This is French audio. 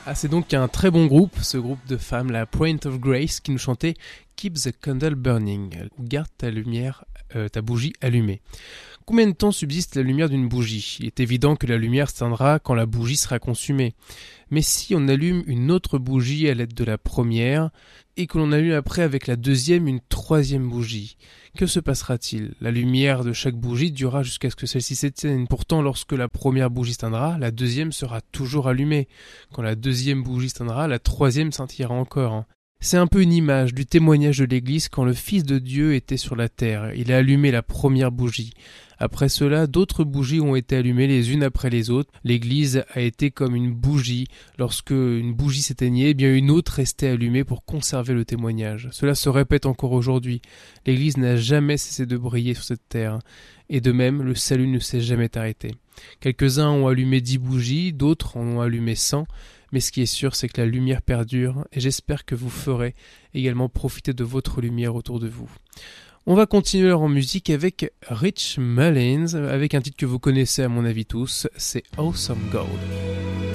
Ah, c'est donc un très bon groupe, ce groupe de femmes, la Point of Grace, qui nous chantait Keep the Candle Burning, garde ta lumière, ta bougie allumée. Combien de temps subsiste la lumière d'une bougie ? Il est évident que la lumière s'éteindra quand la bougie sera consumée. Mais si on allume une autre bougie à l'aide de la première, et que l'on allume après avec la deuxième une troisième bougie, que se passera-t-il ? La lumière de chaque bougie durera jusqu'à ce que celle-ci s'éteigne. Pourtant, lorsque la première bougie s'éteindra, la deuxième sera toujours allumée. Quand la deuxième bougie s'éteindra, la troisième scintillera encore. C'est un peu une image du témoignage de l'Église quand le Fils de Dieu était sur la terre. Il a allumé la première bougie. Après cela, d'autres bougies ont été allumées les unes après les autres. L'Église a été comme une bougie. Lorsque une bougie s'éteignait, eh bien une autre restait allumée pour conserver le témoignage. Cela se répète encore aujourd'hui. L'Église n'a jamais cessé de briller sur cette terre. Et de même, le salut ne s'est jamais arrêté. Quelques-uns ont allumé 10 bougies, d'autres en ont allumé 100. Mais ce qui est sûr, c'est que la lumière perdure, et j'espère que vous ferez également profiter de votre lumière autour de vous. On va continuer en musique avec Rich Mullins, avec un titre que vous connaissez à mon avis tous, c'est Awesome Gold.